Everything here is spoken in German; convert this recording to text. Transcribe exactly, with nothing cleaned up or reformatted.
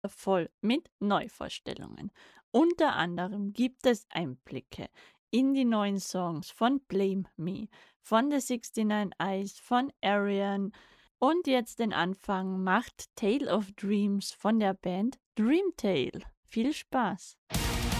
voll mit Neuvorstellungen. Unter anderem gibt es Einblicke in die neuen Songs von Blame Me, von The sixty-nine Eyes, von Arian und jetzt den Anfang macht Tale of Dreams von der Band Dreamtale. Viel Spaß!